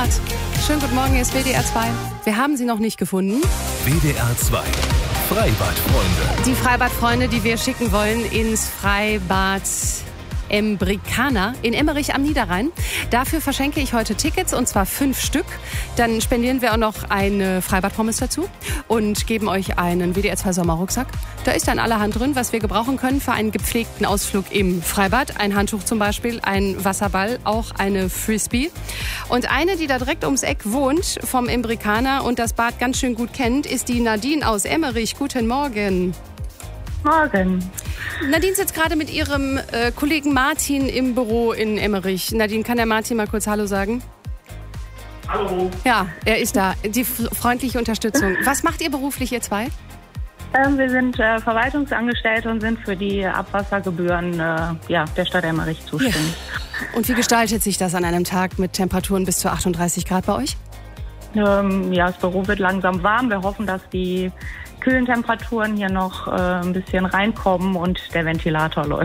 Freibad. Schönen guten Morgen, hier ist WDR 2. Wir haben sie noch nicht gefunden. WDR 2 Freibadfreunde. Die Freibadfreunde, die wir schicken wollen ins Freibad Embricana in Emmerich am Niederrhein. Dafür verschenke ich heute Tickets, und zwar 5 Stück. Dann spendieren wir auch noch eine Freibadpommes dazu und geben euch einen WDR 2 Sommerrucksack. Da ist dann allerhand drin, was wir gebrauchen können für einen gepflegten Ausflug im Freibad. Ein Handtuch zum Beispiel, ein Wasserball, auch eine Frisbee. Und eine, die da direkt ums Eck wohnt, vom Embricana und das Bad ganz schön gut kennt, ist die Nadine aus Emmerich. Guten Morgen. Morgen. Nadine sitzt gerade mit ihrem Kollegen Martin im Büro in Emmerich. Nadine, kann der Martin mal kurz Hallo sagen? Hallo. Ja, er ist da. Die freundliche Unterstützung. Was macht ihr beruflich, ihr zwei? Wir sind Verwaltungsangestellte und sind für die Abwassergebühren der Stadt Emmerich zuständig. Ja. Und wie gestaltet sich das an einem Tag mit Temperaturen bis zu 38 Grad bei euch? Das Büro wird langsam warm. Wir hoffen, dass die kühlen Temperaturen hier noch ein bisschen reinkommen und der Ventilator läuft.